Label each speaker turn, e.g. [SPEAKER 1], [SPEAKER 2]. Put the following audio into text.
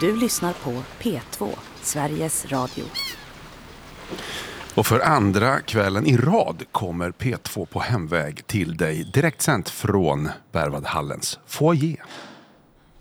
[SPEAKER 1] Du lyssnar på P2, Sveriges Radio.
[SPEAKER 2] Och för andra kvällen i rad kommer P2 på hemväg till dig direkt sänt från Berwaldhallens foyer.